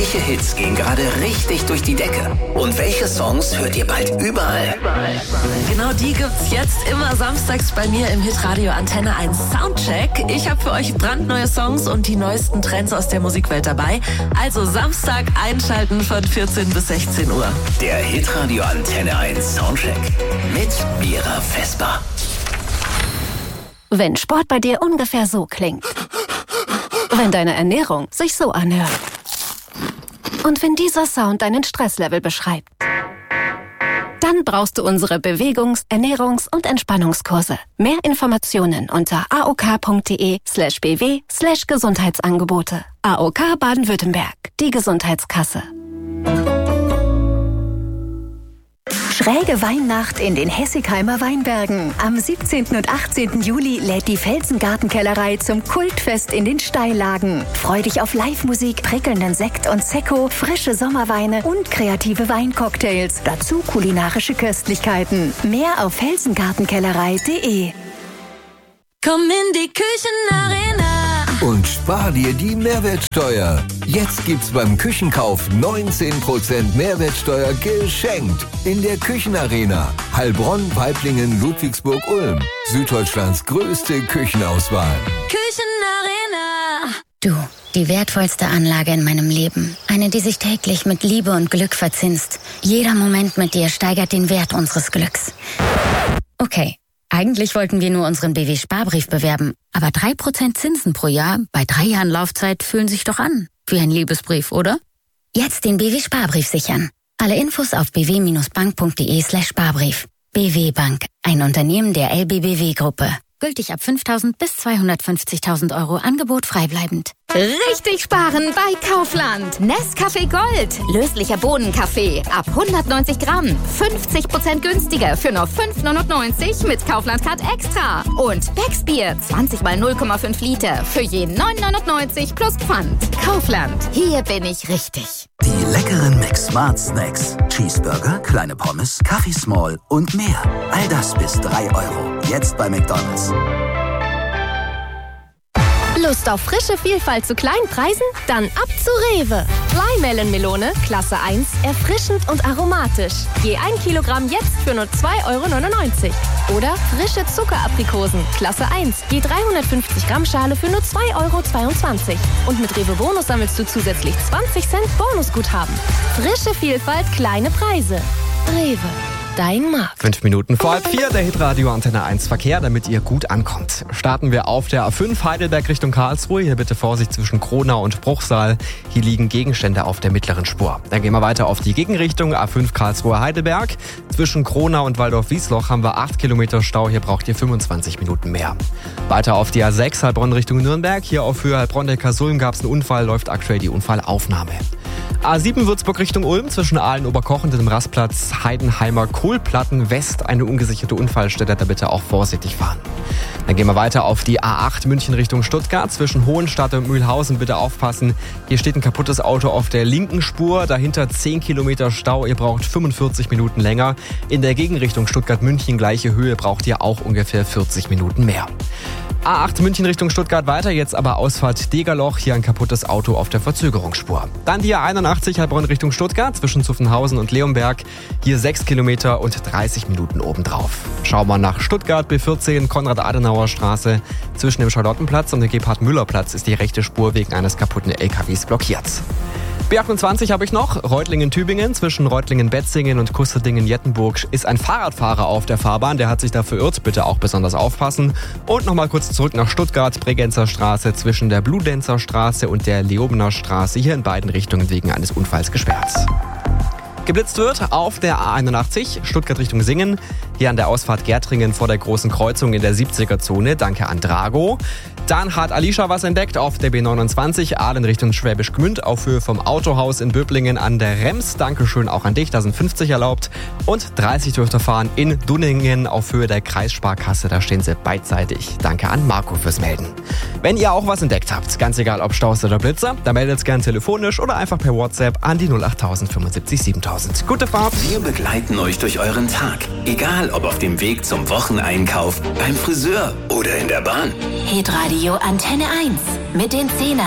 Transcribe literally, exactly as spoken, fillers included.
Welche Hits gehen gerade richtig durch die Decke? Und welche Songs hört ihr bald überall? Genau die gibt's jetzt immer samstags bei mir im Hitradio Antenne eins Soundcheck. Ich habe für euch brandneue Songs und die neuesten Trends aus der Musikwelt dabei. Also Samstag einschalten von vierzehn bis sechzehn Uhr. Der Hitradio Antenne eins Soundcheck mit Mira Vesper. Wenn Sport bei dir ungefähr so klingt. Wenn deine Ernährung sich so anhört. Und wenn dieser Sound deinen Stresslevel beschreibt. Dann brauchst du unsere Bewegungs-, Ernährungs- und Entspannungskurse. Mehr Informationen unter aok.de slash bw slash Gesundheitsangebote. A O K Baden-Württemberg, die Gesundheitskasse. Schräge Weihnacht in den Hessigheimer Weinbergen. Am siebzehnten und achtzehnten Juli lädt die Felsengartenkellerei zum Kultfest in den Steillagen. Freu dich auf Live-Musik, prickelnden Sekt und Sekko, frische Sommerweine und kreative Weincocktails. Dazu kulinarische Köstlichkeiten. Mehr auf felsengartenkellerei punkt de. Komm in die Küchenarena und spar dir die Mehrwertsteuer. Jetzt gibt's beim Küchenkauf neunzehn Prozent Mehrwertsteuer geschenkt. In der Küchenarena. Heilbronn, Weiblingen, Ludwigsburg, Ulm. Süddeutschlands größte Küchenauswahl. Küchenarena. Du, die wertvollste Anlage in meinem Leben. Eine, die sich täglich mit Liebe und Glück verzinst. Jeder Moment mit dir steigert den Wert unseres Glücks. Okay. Eigentlich wollten wir nur unseren B W-Sparbrief bewerben, aber drei Prozent Zinsen pro Jahr bei drei Jahren Laufzeit fühlen sich doch an. Wie ein Liebesbrief, oder? Jetzt den B W-Sparbrief sichern. Alle Infos auf bw-bank.de slash Sparbrief. B W Bank, ein Unternehmen der L B B W-Gruppe. Gültig ab fünftausend bis zweihundertfünfzigtausend Euro, Angebot freibleibend. Richtig sparen bei Kaufland. Nescafé Gold. Löslicher Bohnenkaffee. Ab hundertneunzig Gramm. fünfzig Prozent günstiger für nur fünf neunundneunzig mit Kaufland Card Extra. Und Becksbier. zwanzig mal null Komma fünf Liter. Für je neun neunundneunzig plus Pfand. Kaufland. Hier bin ich richtig. Die leckeren Mix Smart Snacks. Cheeseburger, kleine Pommes, Kaffee Small und mehr. All das bis drei Euro. Jetzt bei McDonald's. Lust auf frische Vielfalt zu kleinen Preisen? Dann ab zu Rewe. Flymelon-Melone, Klasse eins, erfrischend und aromatisch. Je ein Kilogramm jetzt für nur zwei Euro neunundneunzig. Oder frische Zuckeraprikosen, Klasse eins, je dreihundertfünfzig Gramm Schale für nur zwei Euro zweiundzwanzig. Und mit Rewe Bonus sammelst du zusätzlich zwanzig Cent Bonusguthaben. Frische Vielfalt, kleine Preise. Rewe. Dein Markt. Fünf Minuten vor halb vier, der Hitradio Antenne eins Verkehr, damit ihr gut ankommt. Starten wir auf der A fünf Heidelberg Richtung Karlsruhe. Hier bitte Vorsicht zwischen Kronau und Bruchsal. Hier liegen Gegenstände auf der mittleren Spur. Dann gehen wir weiter auf die Gegenrichtung. A fünf Karlsruhe Heidelberg. Zwischen Kronau und Waldorf-Wiesloch haben wir acht Kilometer Stau. Hier braucht ihr fünfundzwanzig Minuten mehr. Weiter auf die A sechs Heilbronn Richtung Nürnberg. Hier auf Höhe Heilbronn-Neckarsulm gab es einen Unfall, läuft aktuell die Unfallaufnahme. A sieben Würzburg Richtung Ulm, zwischen Aalen-Oberkoch und dem Rastplatz Heidenheimer Kohlplatten West, eine ungesicherte Unfallstelle, da bitte auch vorsichtig fahren. Dann gehen wir weiter auf die A acht München Richtung Stuttgart, zwischen Hohenstadt und Mühlhausen, bitte aufpassen. Hier steht ein kaputtes Auto auf der linken Spur, dahinter zehn Kilometer Stau, ihr braucht fünfundvierzig Minuten länger. In der Gegenrichtung Stuttgart-München, gleiche Höhe, braucht ihr auch ungefähr vierzig Minuten mehr. A acht München Richtung Stuttgart weiter, jetzt aber Ausfahrt Degerloch, hier ein kaputtes Auto auf der Verzögerungsspur. Dann die A einundachtzig Heilbronn Richtung Stuttgart, zwischen Zuffenhausen und Leonberg, hier sechs Kilometer und dreißig Minuten obendrauf. Schauen wir nach Stuttgart, B vierzehn, Konrad-Adenauer-Straße, zwischen dem Charlottenplatz und dem Gebhard-Müller-Platz ist die rechte Spur wegen eines kaputten L K Ws blockiert. B achtundzwanzig habe ich noch, Reutlingen-Tübingen, zwischen Reutlingen-Betzingen und Kusterdingen-Jettenburg ist ein Fahrradfahrer auf der Fahrbahn, der hat sich da verirrt, bitte auch besonders aufpassen. Und nochmal kurz zurück nach Stuttgart, Bregenzer Straße, zwischen der Bludenzer Straße und der Leobener Straße, hier in beiden Richtungen wegen eines Unfalls gesperrt. Geblitzt wird auf der A einundachtzig, Stuttgart Richtung Singen, hier an der Ausfahrt Gärtringen vor der großen Kreuzung in der siebziger-Zone, danke an Drago. Dann hat Alicia was entdeckt auf der B neunundzwanzig, Aalen Richtung Schwäbisch Gmünd, auf Höhe vom Autohaus in Böblingen an der Rems. Dankeschön auch an dich, da sind fünfzig erlaubt. Und dreißig dürft ihr fahren in Dunningen auf Höhe der Kreissparkasse, da stehen sie beidseitig. Danke an Marco fürs Melden. Wenn ihr auch was entdeckt habt, ganz egal ob Staus oder Blitzer, dann meldet es gern telefonisch oder einfach per WhatsApp an die null acht null null fünfundsiebzig siebentausend. Gute Fahrt! Wir begleiten euch durch euren Tag, egal ob auf dem Weg zum Wocheneinkauf, beim Friseur oder in der Bahn. Hitradio Antenne eins mit den Zehner.